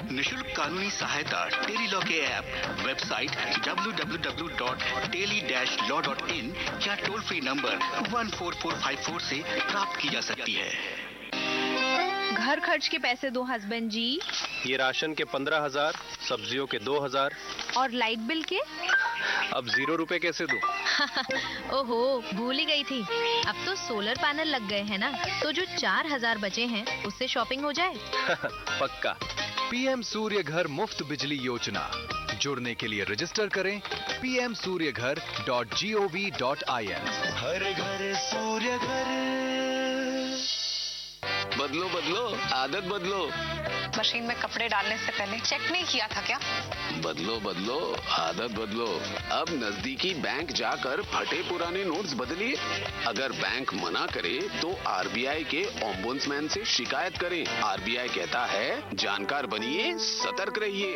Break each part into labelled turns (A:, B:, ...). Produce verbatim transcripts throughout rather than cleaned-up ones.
A: निशुल्क कानूनी सहायता टेली लॉ के app, website W W W dot tele dash law dot in या toll free number one four four five four से प्राप्त की जा सकती है।
B: घर खर्च के पैसे दो हस्बैंड जी।
C: ये राशन के पंद्रह हजार, सब्जियों के दो हजार
B: और लाइट बिल के?
C: अब जीरो रुपए कैसे दूं?
B: ओहो, भूल ही गई थी। अब तो सोलर पैनल लग गए हैं ना, तो जो चार हजार बचे हैं उससे शॉपिंग हो जाए।
C: पक्का।
D: पीएम सूर्य घर मुफ्त बिजली योजना। जुड़ने के लिए रजिस्टर करें पी एम सूर्य घर dot G O V dot I N.
E: हर घर सूर्य घर।
F: बदलो बदलो आदत बदलो।
G: मशीन में कपड़े डालने से पहले चेक नहीं किया था क्या?
F: बदलो बदलो आदत बदलो। अब नजदीकी बैंक जाकर फटे पुराने नोट्स बदलिए। अगर बैंक मना करे तो आरबीआई के ओम्बुड्समैन से शिकायत करें। आरबीआई कहता है, जानकार बनिए, सतर्क रहिए।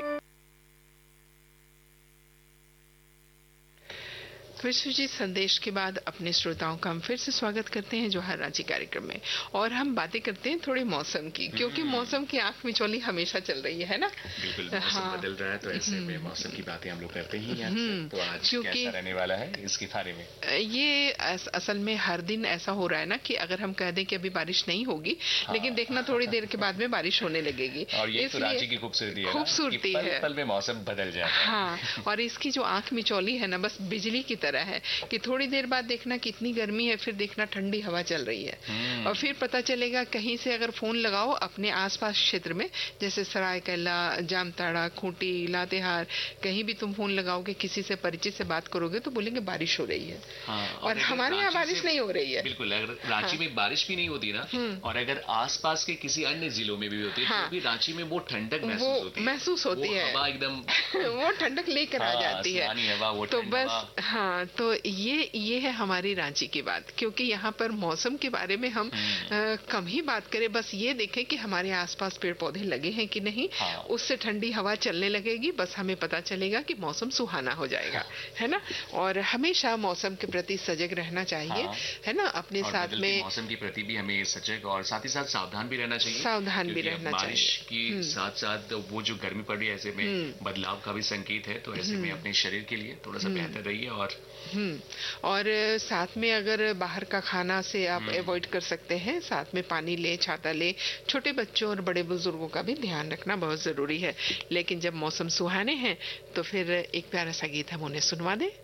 H: विश्वजीत संदेश के बाद अपने श्रोताओं का हम फिर से स्वागत करते हैं जोहार रांची कार्यक्रम में, और हम बातें करते हैं थोड़ी मौसम की, क्योंकि मौसम की आंख मिचौली हमेशा चल रही है ना।
I: बिल्कुल, मौसम हाँ, बदल रहा है, तो ऐसे में मौसम की बातें हम लोग करते ही हैं। तो आज कैसा रहने वाला है इसके बारे में?
H: ये असल में हर दिन ऐसा हो रहा है ना कि अगर हम कह दें कि अभी बारिश नहीं होगी, हाँ, लेकिन देखना थोड़ी देर के बाद में बारिश होने लगेगी।
I: और ये तो रांची की खूबसूरती है,
H: खूबसूरती है,
I: पल में मौसम बदल जाए।
H: हाँ, और इसकी जो आंख मिचौली है ना, बस बिजली की तरह है कि थोड़ी देर बाद देखना कितनी गर्मी है, फिर देखना ठंडी हवा चल रही है, और फिर पता चलेगा कहीं से अगर फोन लगाओ अपने आसपास क्षेत्र में, जैसे सरायकेला, जामताड़ा, खूंटी, लातेहार, कहीं भी तुम फोन लगाओगे, किसी से परिचित से बात करोगे तो बोलेंगे बारिश हो रही है। हाँ, और, और हमारे यहाँ बारिश नहीं हो रही है।
I: बिल्कुल, अगर रांची में बारिश भी नहीं होती ना, और अगर आसपास के किसी अन्य जिलों में भी होती है, तो भी रांची में वो ठंडक महसूस होती है,
H: महसूस होती है,
I: हवा एकदम
H: वो ठंडक लेकर आ जाती है। तो बस हाँ, तो ये ये है हमारी रांची की बात, क्योंकि यहाँ पर मौसम के बारे में हम आ, कम ही बात करें, बस ये देखें कि हमारे आसपास पेड़ पौधे लगे हैं कि नहीं, हाँ, उससे ठंडी हवा चलने लगेगी, बस हमें पता चलेगा कि मौसम सुहाना हो जाएगा, हाँ, है ना। और हमेशा मौसम के प्रति सजग रहना चाहिए, हाँ, है ना, अपने साथ में
I: मौसम के प्रति भी हमें सजग और साथ ही साथ सावधान भी रहना चाहिए।
H: सावधान भी रहना चाहिए।
I: बारिश की साथ साथ वो जो गर्मी पड़ रही है, ऐसे में बदलाव का भी संकेत है, तो ऐसे में अपने शरीर के लिए थोड़ा सा बेहतर रहिए। और
H: और साथ में अगर बाहर का खाना से आप अवॉइड कर सकते हैं, साथ में पानी ले, छाता ले, छोटे बच्चों और बड़े बुजुर्गों का भी ध्यान रखना बहुत जरूरी है। लेकिन जब मौसम सुहाने हैं तो फिर एक प्यारा सा गीत हम उन्हें सुनवा दें।